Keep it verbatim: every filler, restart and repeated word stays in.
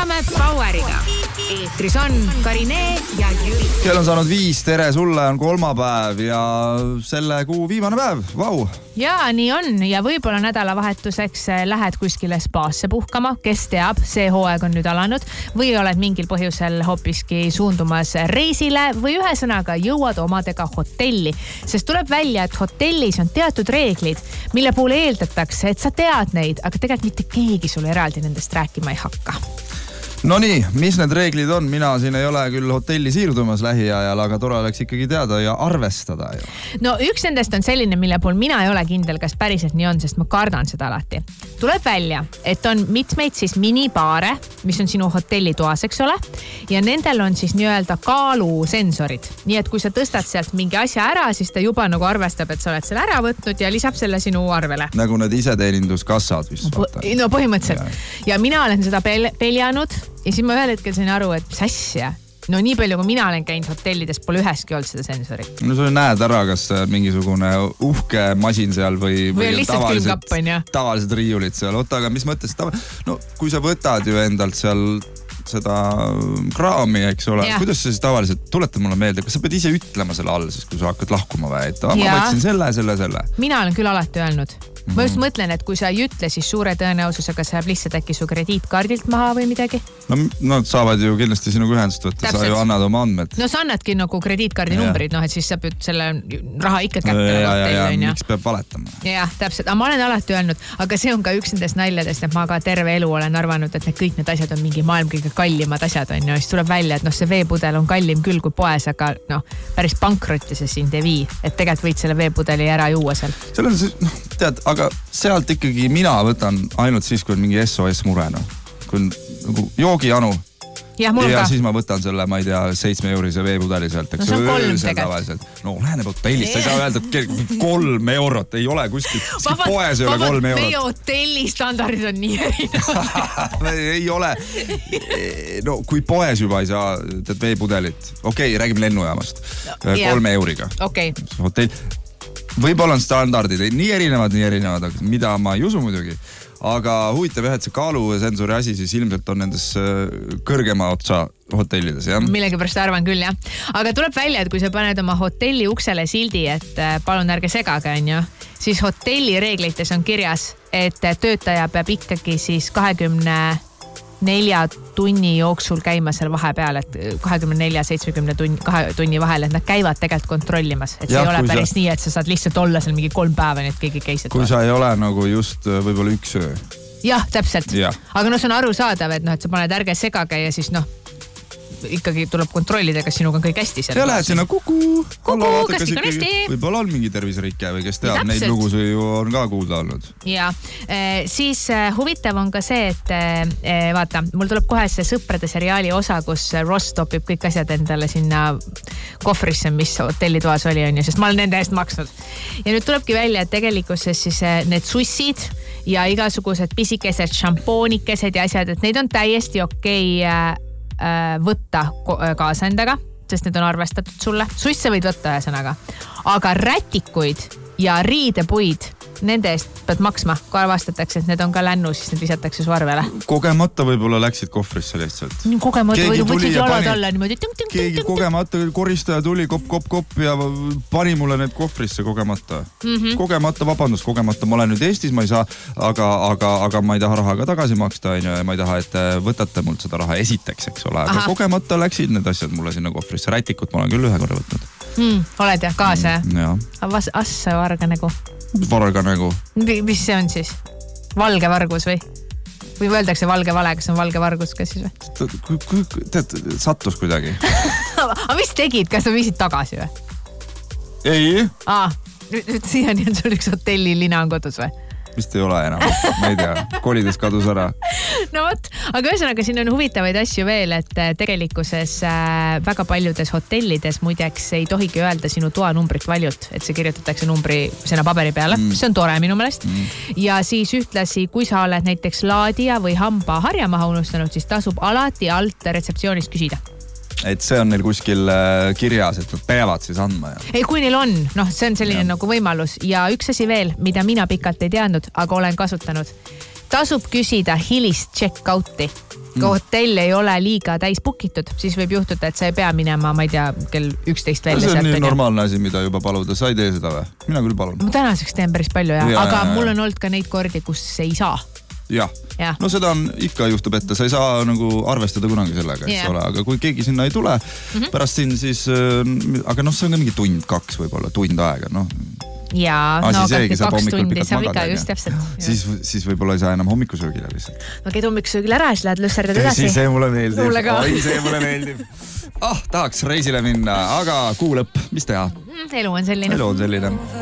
sõidame Poweriga. Eetris on Karinee ja Jüri. Kell on saanud viis, tere sulle, on kolmapäev ja selle kuu viimane päev, vau. Jaa, nii on ja võib-olla nädalavahetuseks lähed kuskile spaasse puhkama, kes teab, see hooaeg on nüüd alanud või oled mingil põhjusel hoopiski suundumas reisile või ühesõnaga jõuad omadega hotelli, sest tuleb välja, et hotellis on teatud reeglid, mille puhul eeldatakse, et sa tead neid, aga tegelikult mitte keegi sulle eraldi nendest rääkima ei hakka. No nii, mis need reeglid on? Mina siin ei ole küll hotelli siirdumas lähiajal, aga tore oleks ikkagi teada ja arvestada. Ju. No üks nendest on selline, mille puhul mina ei ole kindel, kas päriselt nii on, sest ma kardan seda alati. Tuleb välja, et on mitmeid siis minibaare, mis on sinu hotellitoas, eks ole, ja nendel on siis nii-öelda kaalusensorid. Nii et kui sa tõstad sealt mingi asja ära, siis ta juba nagu arvestab, et sa oled selle ära võtnud ja lisab selle sinu arvele. Nagu need iseteeninduskassad vist. No põhimõtteliselt. Ja mina olen seda pel- peljanud ja siis ma ühel hetkel sain aru, et mis asja. No nii palju, kui mina olen käinud hotellides, pole üheski olnud seda sensori. No sa näed ära, kas mingisugune uhke masin seal või, või, või tavalised, tavalised riiulid seal. Oota, aga mis mõttes? Tava... No kui sa võtad ju endalt seal seda kraami, eks ole, ja. Kuidas sa siis tavaliselt, tuleta mulle meelde, kas sa pead ise ütlema selle all, siis kui sa hakkad lahkuma või, et ma võtsin selle, selle, selle. Mina olen küll alati öelnud. Ma just mõtlen, et kui sa ei ütle, siis suure tõenäosusega sa jääb lihtsalt äkki su krediitkaardilt maha või midagi. No nad saavad ju kindlasti sinuga ühendust võtta, Täpselt. Sa ju annad oma andmed. No sa annadki nagu krediitkaardi numbrid, noh, et siis sa pead selle raha ikka kätte. Ja, ja, ja, ja miks peab valetama? Jah, täpselt. Aga ma olen alati öelnud, aga see on ka üks nendest naljadest, et ma ka terve elu olen arvanud, et need kõik need asjad on mingi maailm kõige kallimad asjad on ju. Siis tuleb välja, et noh, see veepudel on kallim küll kui poes, aga noh, päris pankrotti see sind ei vii, et tegelikult võid selle veepudeli ära juua seal. Seal on see, noh, tead, aga sealt ikkagi mina võtan ainult siis, kui on mingi S O S mure, noh. Kui on nagu joogijanu. Ja, ja siis ma võtan selle, ma ei tea, seitsme eurise veepudeli sealt. No see on kolm tegelikult. No läheneb hotellist, ei saa öelda, et kolm eurot ei ole kuskil. Vabad, poes ei ole kolm eurot. Meie hotelli standardid on nii erinevad. Ei ole. No kui poes juba ei saa tead veepudelit. Okei, räägime lennujaamast. No, kolme euriga. Okei. Hotell. Võib-olla on standardid nii erinevad, nii erinevad, mida ma ei usu muidugi. Aga huvitav jah, et see kaalusensori asi siis ilmselt on nendes kõrgema otsa hotellides, jah? Millegi pärast arvan küll, jah. Aga tuleb välja, et kui sa paned oma hotelli uksele sildi, et palun ärge segage, on ju, siis hotelli reeglites on kirjas, et töötaja peab ikkagi siis kahekümne nelja tunni jooksul käima seal vahepeal, et kahekümne nelja seitsmekümne tunni, kahe tunni vahel, et nad käivad tegelikult kontrollimas, et see ja, ei ole päris sa... nii, et sa saad lihtsalt olla seal mingi kolm päeva, nii et keegi käis. Kui sa ei ole nagu just võib-olla üks öö. Jah, täpselt. Ja. Aga no see on arusaadav, et noh, et sa paned ärge segage ja siis noh, ikkagi tuleb kontrollida, kas sinuga on kõik hästi. Ja lähed sinna kuku. Kuku, kas kõik on hästi? Võib-olla on mingi terviserikke või kes teab, ja, neid lugusid ju on ka kuulda olnud. Ja e, siis e, huvitav on ka see, et e, vaata, mul tuleb kohe see Sõprade seriaali osa, kus Ross topib kõik asjad endale sinna kohvrisse, mis hotellitoas oli, on ju, sest ma olen nende eest maksnud. Ja nüüd tulebki välja, et tegelikkuses siis need sussid ja igasugused pisikesed šampoonikesed ja asjad, et neid on täiesti okei okay, võtta kaasa endaga, sest need on arvestatud sulle. Suisse võid võtta ühesõnaga. Aga rätikuid ja riidepuid, nende eest pead maksma. Kui arvastatakse, et need on ka lännu, siis need visatakse su arvele. Kogemata võib-olla läksid kohvrisse lihtsalt. Kogemata või võtsid jalad alla niimoodi. Keegi kogemata koristaja tuli kopp, kopp, kopp ja pani mulle need kohvrisse kogemata. Mm-hmm. Kogemata, vabandust, kogemata. Ma olen nüüd Eestis, ma ei saa, aga, aga, aga ma ei taha raha ka tagasi maksta. Ja ma ei taha, et võtate mult seda raha esiteks, eks ole. Aga Aha. Kogemata läksid need asjad mulle sinna kohvrisse. Rätikut ma olen küll ühe korra võtnud. Hmm, oled jah kaasa? Mm, jah. Aga assa varga nagu? Varga nagu. Mis see on siis? Valge vargus või? Või öeldakse valge vale, kas on valge vargus ka siis või? Tead, sattus kuidagi. Aga mis tegid? Kas sa viisid tagasi või? Ei. Aa, nüüd siiani on sul üks hotelli lina on kodus või? Vist ei ole enam, ma ei tea, kolides kadus ära. No võt, aga ühesõnaga siin on huvitavaid asju veel, et tegelikkuses väga paljudes hotellides muideks ei tohigi öelda sinu toa numbrit valjult, et see kirjutatakse numbri sinna paberi peale, mm. see on tore minu meelest. Mm. Ja siis ühtlasi, kui sa oled näiteks laadija või hamba harja maha unustanud, siis tasub alati alt retseptsioonist küsida. Et see on neil kuskil kirjas, et nad peavad siis andma. Ja. Ei, kui neil on, noh, see on selline ja. Nagu võimalus. Ja üks asi veel, mida mina pikalt ei teadnud, aga olen kasutanud. Tasub küsida hilist check-out'i. kui hotell ei ole liiga täis bukitud, siis võib juhtuda, et sa ei pea minema, ma ei tea, kell üksteist välja. See on nii normaalne asi, mida juba paluda. Sa ei tee seda või? Mina küll palun. Ma tänaseks teen päris palju, jah. Ja, aga ja, ja. mul on olnud ka neid kordi, kus ei saa. Jah. Ja. No seda on ikka juhtub ette. Sa ei saa nagu arvestada kunagi sellega, eks yeah. ole. Aga kui keegi sinna ei tule mm-hmm. pärast siin, siis... Aga noh, see on ka mingi tund, kaks võib-olla, tund aega, noh. Jaa, ah, no seegi, kaks tundi saab ikka just täpselt. Siis, siis võib-olla ei saa enam hommikusöögile lihtsalt. No käid hommikusöögile ära, siis lähed lõsserdad edasi. See mulle meeldib. Oi, see mulle meeldib. Ah, tahaks reisile minna, aga kuu lõpp, mis teha? Elu on selline. Elu on selline.